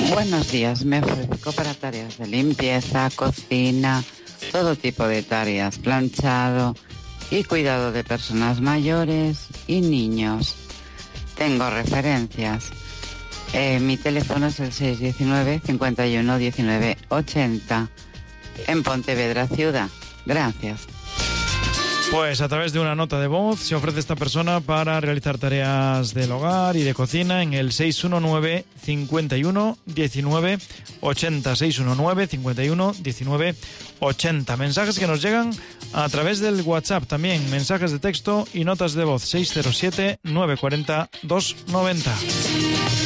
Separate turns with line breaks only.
Buenos días, me ofrezco para tareas de limpieza, cocina, todo tipo de tareas, planchado y cuidado de personas mayores y niños. Tengo referencias. Mi teléfono es el 619 51 19 80 en Pontevedra Ciudad. Gracias.
Pues a través de una nota de voz se ofrece esta persona para realizar tareas del hogar y de cocina en el 619 51 19 80, 619 51 19 80. Mensajes que nos llegan a través del WhatsApp también, mensajes de texto y notas de voz 607 940 290.